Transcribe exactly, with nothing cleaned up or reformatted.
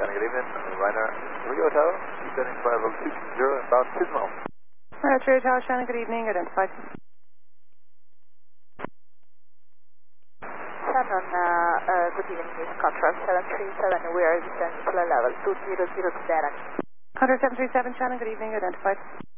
Shannon, good evening. Ryanair Rio Tower, descending for level two zero, inbound Pismo. Ryanair Rio Tower, Shannon, good evening. Identified. Shannon, uh, uh, good evening. This is contract seven three seven. We are descending to level two zero zero to Darren. Contract seven three seven, Shannon, good evening. Identified.